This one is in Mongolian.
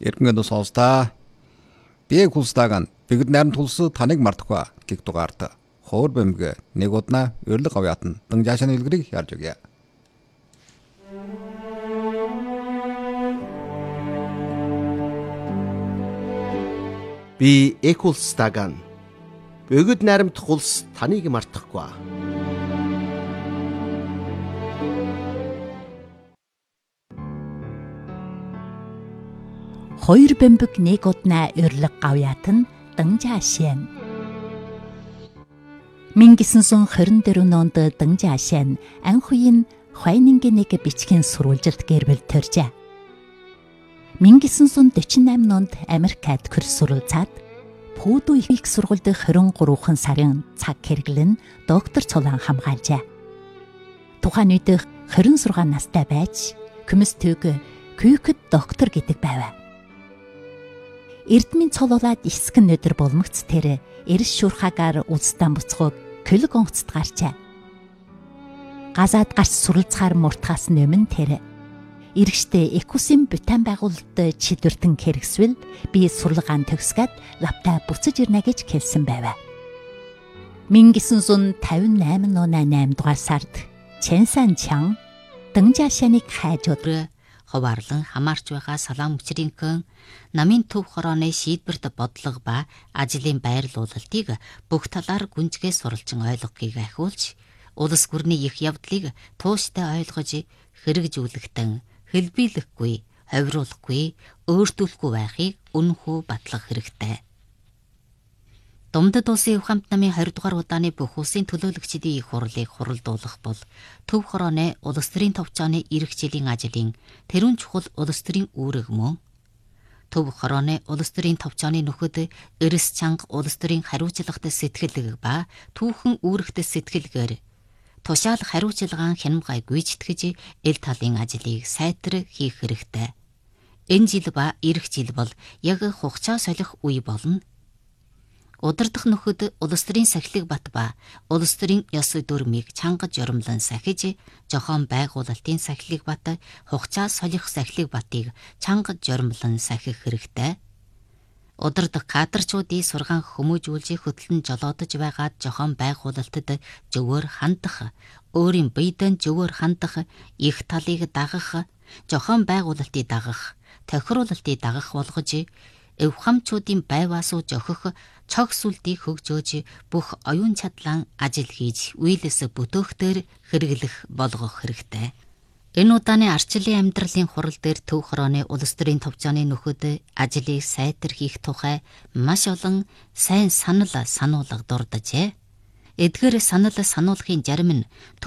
Эргэнгэд сонсдаа. Би хулстаагаан бигд найрамд хулс таныг мартахгүй гих дугаарт хоор бэмгэ нэг удаа өрлөг авьяатан дангжаашны илгэрийг ярьж өгье. Би хулстаагаан бигд найрамд хулс таныг мартахгүй. Хоёр бэмбэг нэг удаа өрлөг гавьяатан дангжаашэн. 1924 онд дангжаашэн анхуйн Хойнингийн нэг бичгийн сурвалжилт гэрбэл төржээ. 1948 онд Америкт курс суралцаад Пүүдүү их сургуульд 23 сарын цаг хэрэглэн доктор цолон хамгаалжээ. Тухайн үед 26 настай байж Комстөг Күйкэд доктор гэдэг байв. Эрдмийн цолуулаад ихсгэн өдөр болмогц тэр эрс шуурхагаар улсдан буцхог көлөг онгоцд гарчээ. Газаад гарч суралцахаар муртахаас нэмэн тэр эргэжтэй экосим бутан байгуулалтад чидвэртэн хэрэгсвэл би сурлагаан төгсгөөд лавтаа буцаж ирнэ гэж хэлсэн байв. 1958 оны 8 дугаар сард Чэнсан Чан дангжаашаныг хайж өдрөө ховаарлан хамаарч байгаа салаам өчрийнхөн намын төв хорооны шийдвэрт бодлого ба ажлын байрлуулалтыг бүх талаар гүнзгий суралцсан ойлгохыг ахиулж, улс гүрний их явдлыг тууштай ойлгож хэрэгжүүлэхтэн хэлбийлэхгүй, ховируулахгүй, өөртүүлэхгүй байхыг үнэхүү батлах хэрэгтэй. Думдад улсын өв хамт намын 20 дугаар удааны бүх улсын төлөөлөгчдийн их хурлыг хуралдуулах бол төв хорооны улс төрийн товчооны ирэх жилийн ажлын тэрүүн чухал улс төрийн үүрэг мөн төв хорооны улс төрийн товчооны нөхөд эрс чанга улс төрийн хариуцлагатай сэтгэлэг ба түүхэн үүрэгтэй сэтгэлгээр тушаал хариуцлагаан хянамгай гүйцэтгэж эл талын ажлыг сайтар хийх хэрэгтэй. Энэ жил ба ирэх жил бол яг хугацаа солих үе болно. Удирдах нөхөд улс төрийн сахилыг бат ба улс төрийн ёс дүрмийг чанга журамлан сахиж, зохион байгуулалтын сахилыг бат, хугацаа солих сахилыг батыг чанга журамлан сахих хэрэгтэй. Удирдах кадрчуудыг сургаан хүмүүжүүлж хөтлөн жолоодож байгаад зохион байгуулалтад зөвөр хандах, өөрийн биедэн зөвөр хандах, их талыг дагах, зохион байгуулалтыг дагах, тохируулалтыг дагах болгож өв хамтчуудын байваасуу зохих цог сүлдийг хөгжөөж бүх оюун чадлан ажил хийж үеэлээс бүтөөхтөр хэрэглэх болгох хэрэгтэй. Энэ удааны арчлын амьдралын хурал дээр төв хорооны улс төрийн товчооны нөхөд ажлыг сайтар хийх тухай маш олон сайн сануулга дурджээ. Эдгээр сануулгын зарим нь